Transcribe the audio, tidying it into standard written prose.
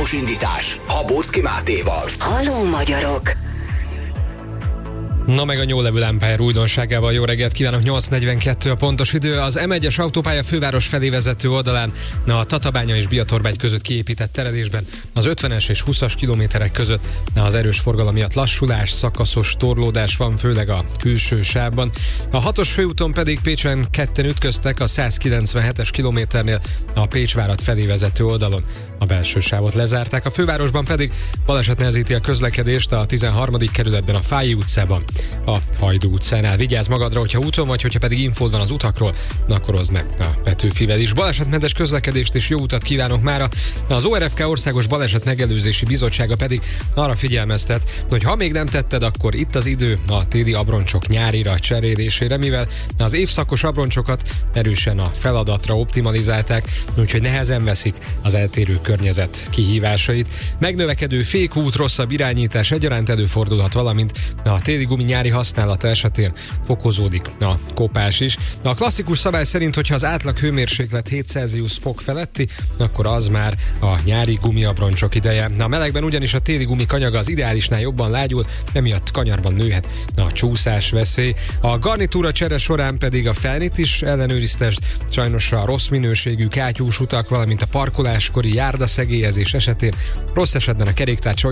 autós indítás Habóczky Mátéval. Halló magyarok! Na meg a New Level Empire újdonságával jó reggelt kívánok, 8:42 a pontos idő. Az M1-es autópálya főváros felé vezető oldalán a Tatabánya és Biatorbágy között kiépített teredésben az 50-es és 20-as kilométerek között az erős forgalom miatt lassulás, szakaszos torlódás van, főleg a külső sávban. A 6-os főúton pedig Pécsen ketten ütköztek a 197-es kilométernél a Pécsvárad felé vezető oldalon. A belső sávot lezárták, a fővárosban pedig baleset nehezíti a közlekedést a 13. kerületben a Fályi utcában, a Hajdú utcánál. Vigyázz magadra, hogyha úton vagy, hogyha pedig infód van az utakról, akkor hozd meg a Petőfivel is. Balesetmentes közlekedést és jó utat kívánok mára. Az ORFK Országos Baleset Megelőzési Bizottsága pedig arra figyelmeztet, hogy ha még nem tetted, akkor itt az idő a téli abroncsok nyárira cserélésére, mivel az évszakos abroncsokat erősen a feladatra optimalizálták, úgyhogy nehezen veszik az eltérő környezet kihívásait. Megnövekedő fékút, rosszabb irányítás egyaránt előfordulhat, valamint a téli gumi nyári használata esetén fokozódik a kopás is. A klasszikus szabály szerint, hogyha az átlag hőmérséklet 7 Celsius fok feletti, akkor az már a nyári gumiabroncsok ideje. A melegben ugyanis a téli gumi kanyaga az ideálisnál jobban lágyul, emiatt kanyarban nőhet a csúszás veszély. A garnitúra csere során pedig a felnit is ellenőriztesd, sajnos a rossz minőségű kátyús utak, valamint a parkoláskori járdaszegélyezés esetén rossz esetben a keréktárcsa